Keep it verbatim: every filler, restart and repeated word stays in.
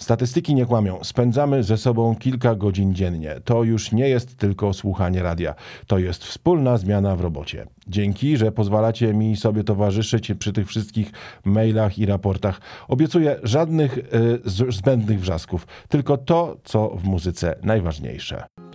Statystyki nie kłamią. Spędzamy ze sobą kilka godzin dziennie. To już nie jest tylko słuchanie radia. To jest wspólna zmiana w robocie. Dzięki, że pozwalacie mi sobie towarzyszyć przy tych wszystkich mailach i raportach. Obiecuję żadnych y, zbędnych wrzasków. Tylko to, co w muzyce najważniejsze.